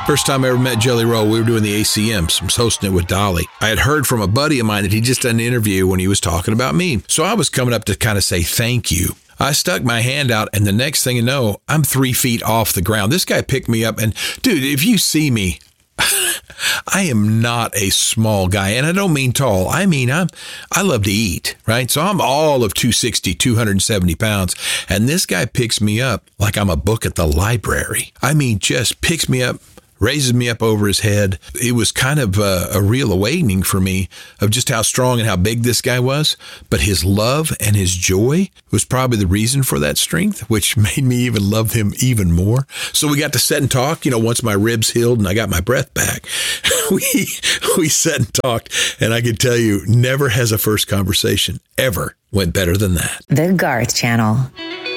First time I ever met Jelly Roll, we were doing the ACMs. I was hosting it with Dolly. I had heard from a buddy of mine that he just done an interview when he was talking about me. So I was coming up to kind of say thank you. I stuck my hand out, and the next thing you know, I'm 3 feet off the ground. This guy picked me up, and dude, if you see me, I am not a small guy, and I don't mean tall. I mean, I love to eat, right? So I'm all of 260, 270 pounds, and this guy picks me up like I'm a book at the library. I mean, just picks me up, raises me up over his head. It was kind of a real awakening for me of just how strong and how big this guy was. But his love and his joy was probably the reason for that strength, which made me even love him even more. So we got to sit and talk, once my ribs healed and I got my breath back. We sat and talked, and I can tell you, never has a first conversation ever went better than that. The Garth Channel.